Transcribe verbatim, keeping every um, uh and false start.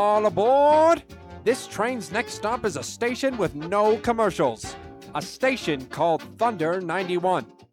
All aboard! This train's next stop is a station with no commercials. A station called Thunder ninety-one.